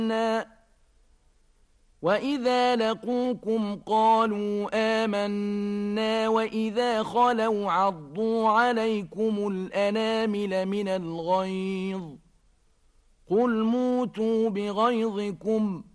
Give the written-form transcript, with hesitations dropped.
وإذا لقوكم قالوا آمنا وإذا خلوا عضوا عليكم الأنامل من الغيظ قل موتوا بغيظكم